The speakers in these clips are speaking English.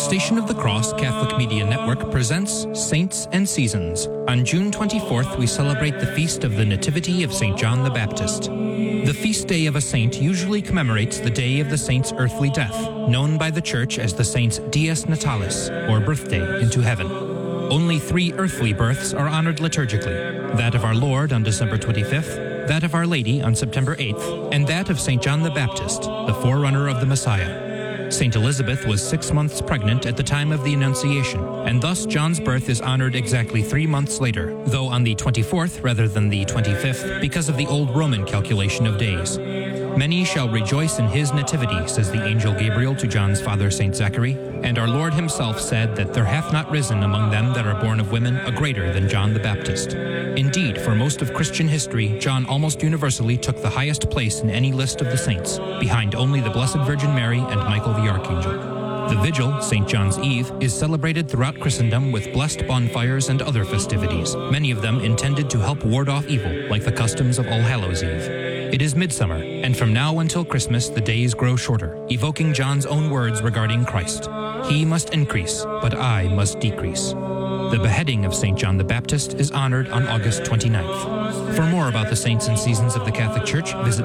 Station of the Cross Catholic Media Network presents Saints and Seasons. On June 24th, we celebrate the feast of the Nativity of St. John the Baptist. The feast day of a saint usually commemorates the day of the saint's earthly death, known by the Church as the saint's Dies Natalis, or birthday into heaven. Only 3 earthly births are honored liturgically: that of our Lord on December 25th, that of Our Lady on September 8th, and that of St. John the Baptist, the forerunner of the Messiah. St. Elizabeth was 6 months pregnant at the time of the Annunciation, and thus John's birth is honored exactly 3 months later, though on the 24th rather than the 25th, because of the old Roman calculation of days. Many shall rejoice in his nativity, says the angel Gabriel to John's father St. Zachary, and our Lord himself said that there hath not risen among them that are born of women a greater than John the Baptist. Indeed, for most of Christian history, John almost universally took the highest place in any list of the saints, behind only the Blessed Virgin Mary and Michael the Archangel. The vigil, St. John's Eve, is celebrated throughout Christendom with blessed bonfires and other festivities, many of them intended to help ward off evil, like the customs of All Hallows' Eve. It is midsummer, and from now until Christmas the days grow shorter, evoking John's own words regarding Christ. He must increase, but I must decrease. The beheading of St. John the Baptist is honored on August 29th. For more about the saints and seasons of the Catholic Church, visit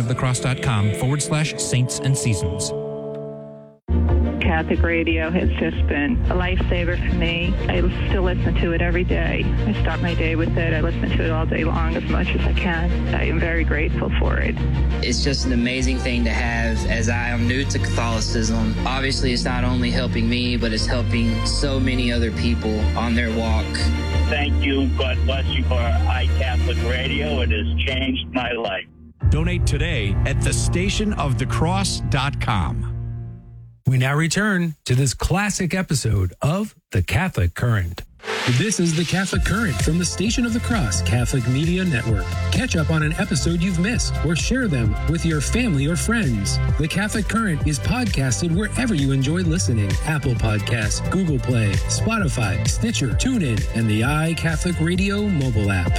thestationofthecross.com/saints and seasons. Catholic radio has just been a lifesaver for me. I still listen to it every day. I start my day with it. I listen to it all day long as much as I can. I am very grateful for it. It's just an amazing thing to have, as I am new to Catholicism. Obviously, it's not only helping me, but it's helping so many other people on their walk. Thank you. God bless you for iCatholic Radio. It has changed my life. Donate today at thestationofthecross.com. We now return to this classic episode of The Catholic Current. This is The Catholic Current from the Station of the Cross Catholic Media Network. Catch up on an episode you've missed or share them with your family or friends. The Catholic Current is podcasted wherever you enjoy listening: Apple Podcasts, Google Play, Spotify, Stitcher, TuneIn, and the iCatholic Radio mobile app.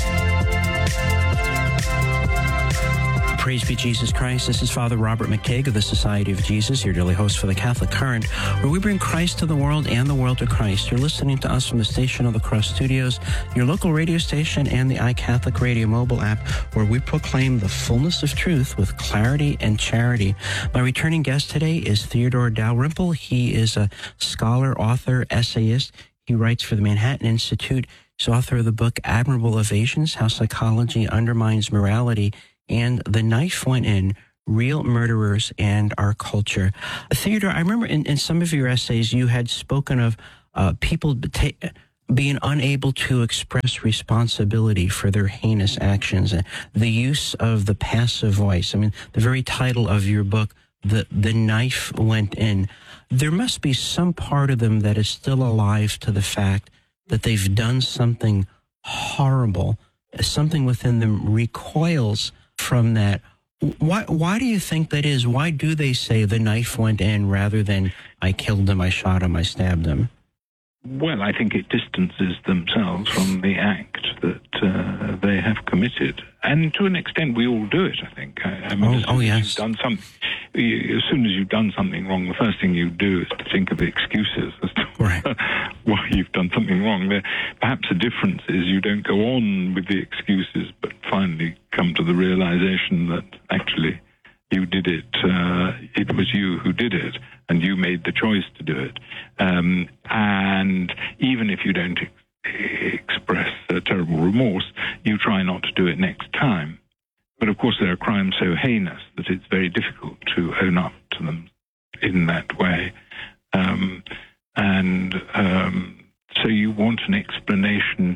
Praise be Jesus Christ. This is Father Robert McCaig of the Society of Jesus, your daily host for the Catholic Current, where we bring Christ to the world and the world to Christ. You're listening to us from the Station of the Cross Studios, your local radio station, and the iCatholic Radio mobile app, where we proclaim the fullness of truth with clarity and charity. My returning guest today is Theodore Dalrymple. He is a scholar, author, essayist. He writes for the Manhattan Institute. He's author of the book Admirable Evasions: How Psychology Undermines Morality, and The Knife Went In: Real Murderers and Our Culture. Theodore, I remember in some of your essays you had spoken of people being unable to express responsibility for their heinous actions, the use of the passive voice. I mean, the very title of your book, The Knife Went In. There must be some part of them that is still alive to the fact that they've done something horrible. Something within them recoils from that. Why do you think that is? Why do they say the knife went in rather than I killed him, I shot him, I stabbed him? Well, I think it distances themselves from the act that they have committed. And to an extent, we all do it, I think. I mean, yes. As soon as you've done something wrong, the first thing you do is to think of the excuses as to why you've done something wrong. Perhaps the difference is you don't go on with the excuses, but finally come to the realization that actually you did it. It was you who did it, and you made the choice to do it. And even if you don't express terrible remorse, you try not to do it next time. But of course, there are crimes so heinous that it's very difficult to own up to them in that way. So you want an explanation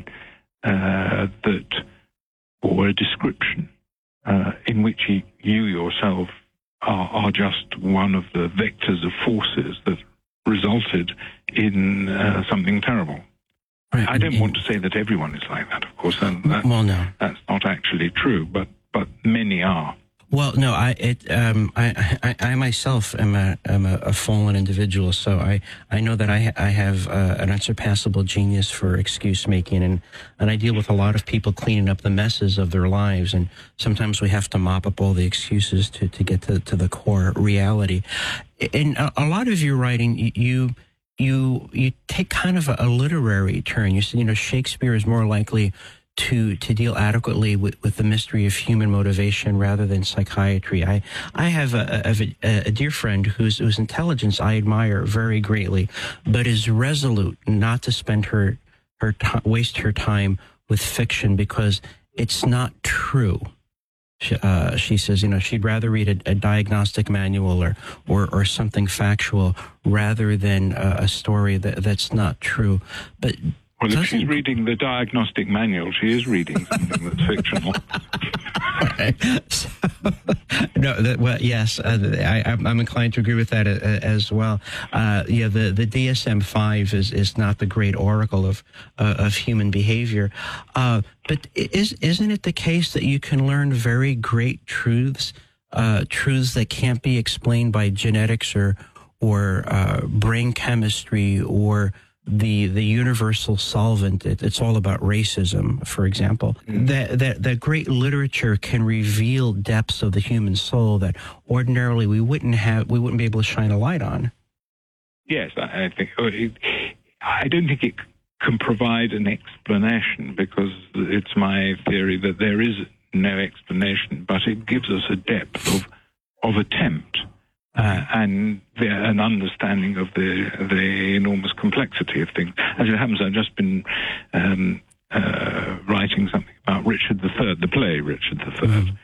or a description in which you yourself are just one of the vectors of forces that resulted in something terrible. Right. I don't want to say that everyone is like that, of course. And that's not actually true, but many are. Well, no, I myself am a fallen individual, so I know that I have an unsurpassable genius for excuse making, and I deal with a lot of people cleaning up the messes of their lives, and sometimes we have to mop up all the excuses to get to the core reality. In a lot of your writing, you you take kind of a literary turn. You said, Shakespeare is more likely to deal adequately with the mystery of human motivation rather than psychiatry. I have a dear friend whose intelligence I admire very greatly, but is resolute not to spend waste her time with fiction because it's not true. She says, she'd rather read a diagnostic manual or something factual rather than a story that's not true. But well, if she's reading the diagnostic manual, she is reading something that's fictional. Yes, I'm inclined to agree with that as well. The DSM-5 is not the great oracle of human behavior, but isn't it the case that you can learn very great truths that can't be explained by genetics or brain chemistry or the universal solvent? It's all about racism, for example. That great literature can reveal depths of the human soul that ordinarily we wouldn't be able to shine a light on. Yes, I think I don't think it can provide an explanation, because it's my theory that there is no explanation, but it gives us a depth of attempt. And an understanding of the enormous complexity of things. As it happens, I've just been writing something about Richard III, the play Richard III,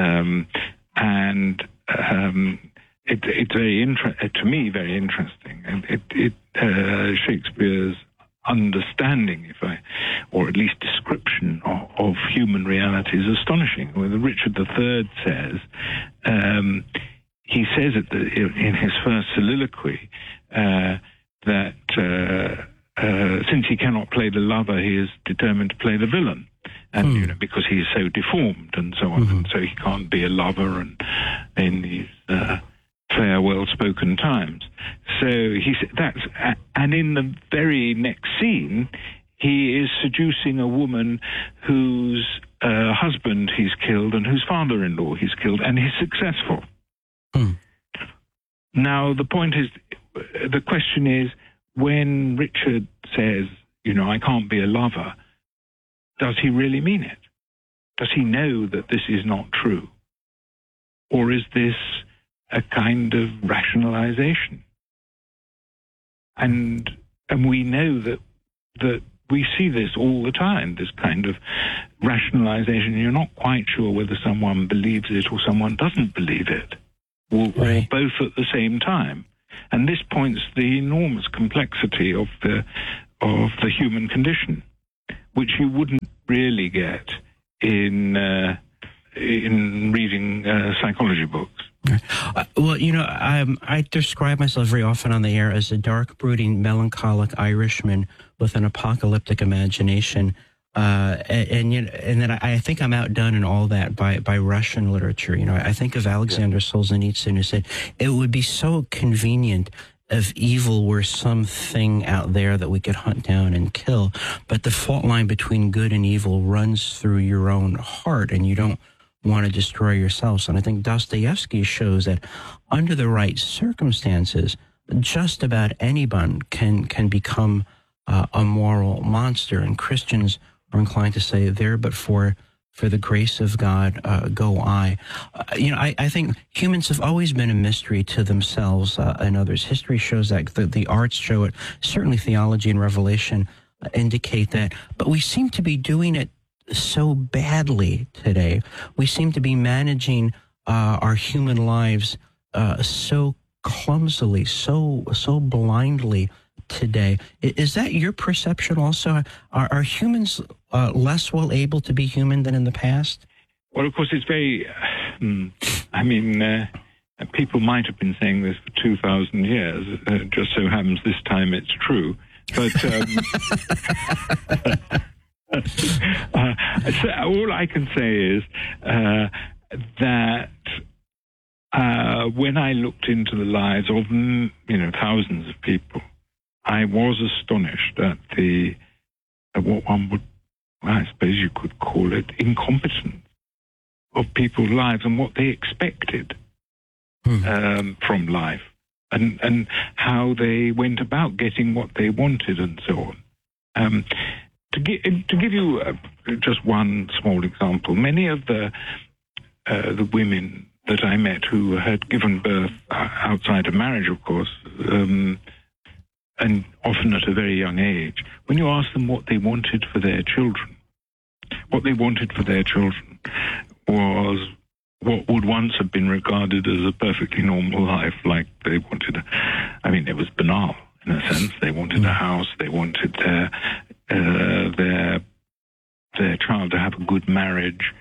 and it's to me very interesting. And Shakespeare's understanding, or at least description of human reality is astonishing. When Richard III says. He says in his first soliloquy that since he cannot play the lover, he is determined to play the villain, and because he is so deformed and so on, and so he can't be a lover and in these fair, well-spoken times. So he that's and in the very next scene, he is seducing a woman whose husband he's killed and whose father-in-law he's killed, and he's successful. Now, the question is, when Richard says, I can't be a lover, does he really mean it? Does he know that this is not true? Or is this a kind of rationalization? And we know that we see this all the time, this kind of rationalization. You're not quite sure whether someone believes it or someone doesn't believe it. Or both at the same time, and this points to the enormous complexity of the human condition, which you wouldn't really get in reading psychology books. I describe myself very often on the air as a dark, brooding, melancholic Irishman with an apocalyptic imagination. And then I think I'm outdone in all that by Russian literature. I think of Alexander Solzhenitsyn, who said it would be so convenient if evil were something out there that we could hunt down and kill, but the fault line between good and evil runs through your own heart, and you don't want to destroy yourselves. And I think Dostoevsky shows that under the right circumstances, just about anyone can become a moral monster, and Christians are inclined to say, there but for the grace of God go I. I think humans have always been a mystery to themselves and others. History shows that, the arts show it, certainly theology and revelation indicate that, but we seem to be doing it so badly today. We seem to be managing our human lives so clumsily, so blindly today. Is that your perception also? Are humans less well able to be human than in the past? Well, of course, it's very, people might have been saying this for 2,000 years. It just so happens this time it's true. But so all I can say is that when I looked into the lives of, thousands of people, I was astonished at what one would, I suppose you could call it, incompetence of people's lives and what they expected from life. and how they went about getting what they wanted and so on. To give you just one small example, many of the women that I met who had given birth outside of marriage, of course, and often at a very young age, when you ask them what they wanted for their children, was what would once have been regarded as a perfectly normal life, like they wanted, it was banal in a sense. They wanted a house, they wanted their child to have a good marriage,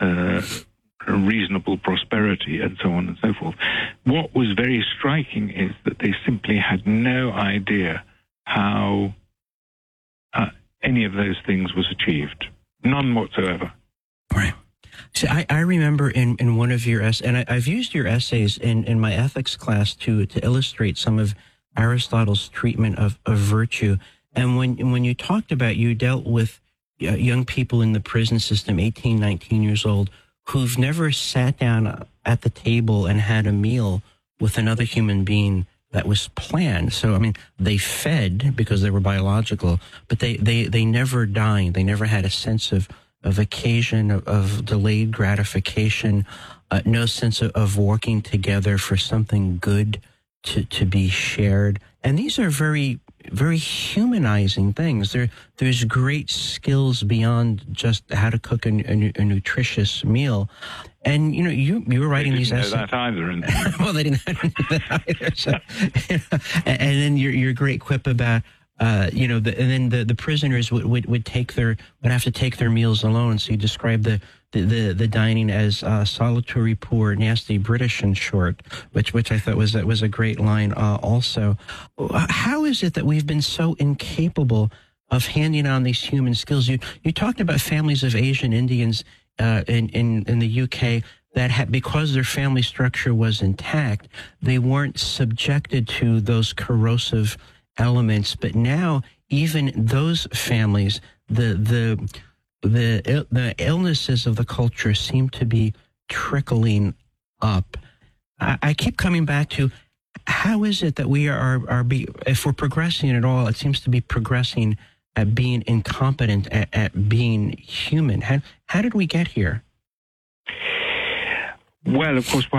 reasonable prosperity, and so on and so forth. What was very striking is that they simply had no idea how any of those things was achieved. None whatsoever. Right. So I remember in one of your essays, and I've used your essays in my ethics class to illustrate some of Aristotle's treatment of virtue. And when you talked about, you dealt with young people in the prison system, 18, 19 years old, who've never sat down at the table and had a meal with another human being that was planned. So, they fed because they were biological, but they never dined. They never had a sense of occasion, of delayed gratification, no sense of working together for something good to be shared. And these are very, very humanizing things. There's great skills beyond just how to cook a nutritious meal. And, you were writing these essays. They didn't know that either. Well, they didn't know that either. So, and then your great quip about, and then the prisoners would have to take their meals alone. So you describe the dining as solitary, poor, nasty, British, in short, which I thought was a great line. Also, how is it that we've been so incapable of handing on these human skills? You talked about families of Asian Indians in the UK that because their family structure was intact, they weren't subjected to those corrosive elements. But now, even those families, the illnesses of the culture seem to be trickling up. I keep coming back to, how is it that we if we're progressing at all, it seems to be progressing at being incompetent at being human. How did we get here? Well, of course,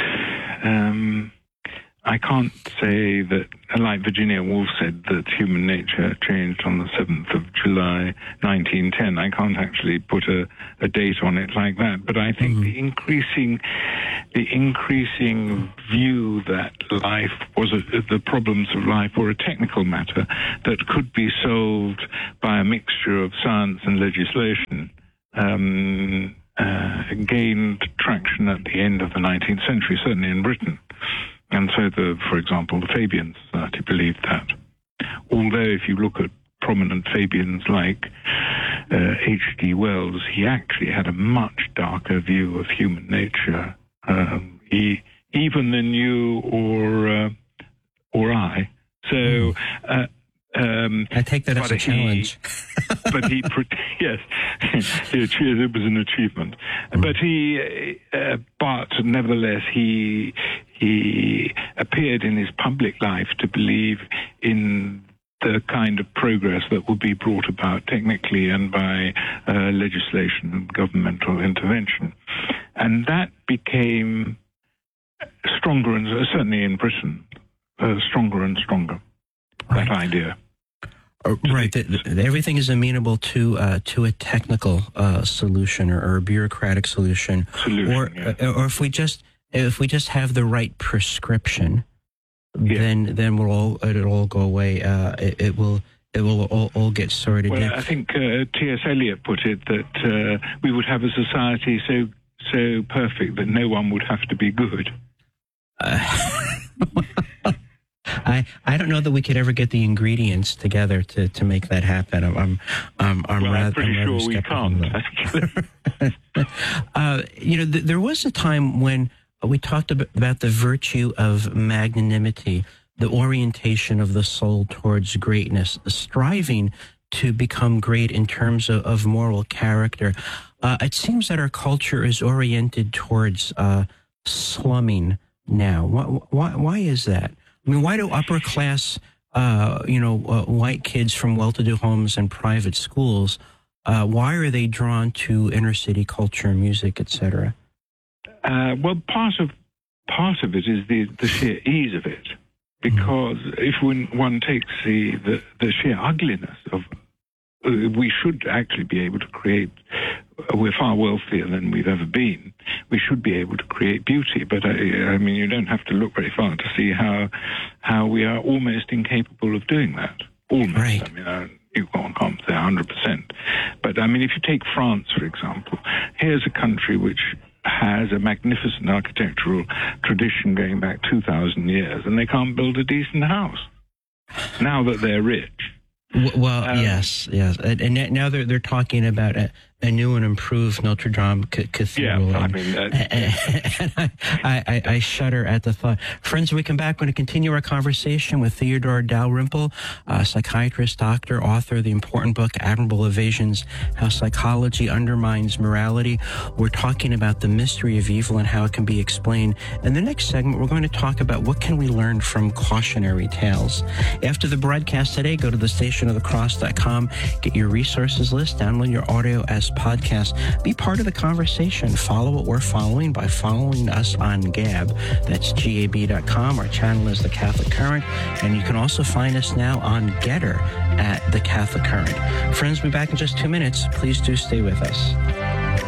I can't say that, like Virginia Woolf said, that human nature changed on the 7th of July, 1910. I can't actually put a date on it like that. But I think the increasing view that life was the problems of life were a technical matter that could be solved by a mixture of science and legislation gained traction at the end of the 19th century, certainly in Britain. And so, for example, the Fabian Society believed that. Although if you look at prominent Fabians like H.G. Wells, he actually had a much darker view of human nature, even than you or I. So I take that as a challenge. But yes, it was an achievement. But but nevertheless, he appeared in his public life to believe in the kind of progress that would be brought about technically and by legislation and governmental intervention. And that became stronger, and certainly in Britain, stronger and stronger, that idea. Right, everything is amenable to a technical solution or a bureaucratic solution, or if we just have the right prescription, then it'll all go away. It will all get sorted. Well, I think T.S. Eliot put it that we would have a society so perfect that no one would have to be good. I don't know that we could ever get the ingredients together to make that happen. I'm pretty sure we can't. There was a time when we talked about the virtue of magnanimity, the orientation of the soul towards greatness, striving to become great in terms of moral character. It seems that our culture is oriented towards slumming now. Why is that? I mean, why do upper class, white kids from well-to-do homes and private schools, why are they drawn to inner city culture, music, etc.? Well, part of it is the sheer ease of it, because if one takes the sheer ugliness of, we should actually be able to create. We're far wealthier than we've ever been. We should be able to create beauty, but I mean, you don't have to look very far to see how we are almost incapable of doing that. Almost. Right. I mean, you can't say 100%, but I mean, if you take France, for example, here's a country which has a magnificent architectural tradition going back 2,000 years, and they can't build a decent house now that they're rich. Well, yes, and now they're talking about a new and improved Notre Dame Cathedral. Yeah, I mean, and I shudder at the thought. Friends, when we come back, we're going to continue our conversation with Theodore Dalrymple, psychiatrist, doctor, author of the important book, Admirable Evasions, How Psychology Undermines Morality. We're talking about the mystery of evil and how it can be explained. In the next segment, we're going to talk about what can we learn from cautionary tales. After the broadcast today, go to the stationofthecross.com, get your resources list, download your audio as podcast. Be part of the conversation. Follow what we're following by following us on Gab. That's gab.com. Our channel is The Catholic Current, and you can also find us now on Getter at The Catholic Current. Friends, we'll be back in just 2 minutes. Please do stay with us.